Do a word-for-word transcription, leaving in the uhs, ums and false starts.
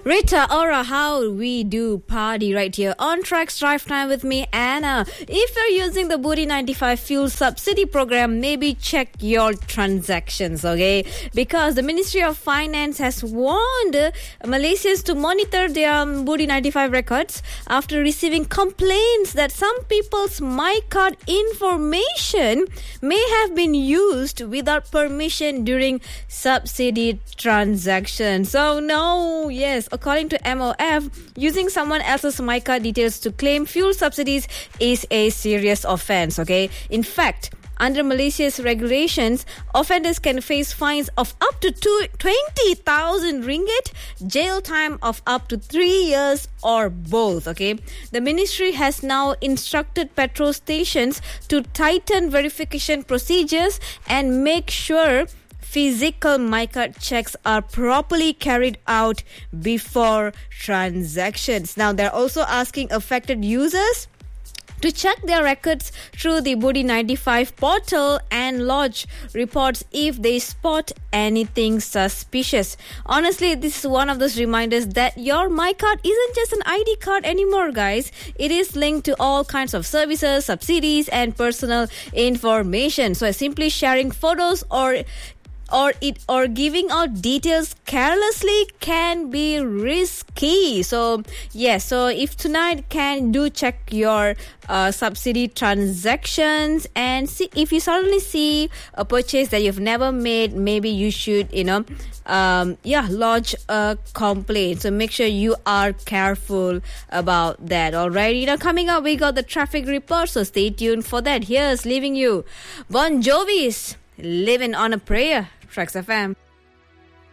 Rita Ora, how we do party right here on Tracks Drive Time with me, Anna. If you're using the Booty ninety-five fuel subsidy program, maybe check your transactions, okay? Because the Ministry of Finance has warned uh, Malaysians to monitor their um, Booty ninety-five records after receiving complaints that some people's MyCard information may have been used without permission during subsidy transactions. So, no, yes. According to M O F, using someone else's MyCard details to claim fuel subsidies is a serious offence, okay? In fact, under Malaysia's regulations, offenders can face fines of up to twenty thousand ringgit, jail time of up to three years or both, okay? The ministry has now instructed petrol stations to tighten verification procedures and make sure physical MyCard checks are properly carried out before transactions. Now, they're also asking affected users to check their records through the Booty ninety-five portal and lodge reports if they spot anything suspicious. Honestly, this is one of those reminders that your MyCard isn't just an I D card anymore, guys. It is linked to all kinds of services, subsidies, and personal information. So simply sharing photos or or it or giving out details carelessly can be risky. So yes, so if tonight can do check your uh, subsidy transactions and see if you suddenly see a purchase that you've never made, maybe you should, you know, um, yeah, lodge a complaint. So make sure you are careful about that. Alright, you know, coming up we got the traffic report, so stay tuned for that. Here's leaving you Bon Jovi's Living on a Prayer. Tracks F M.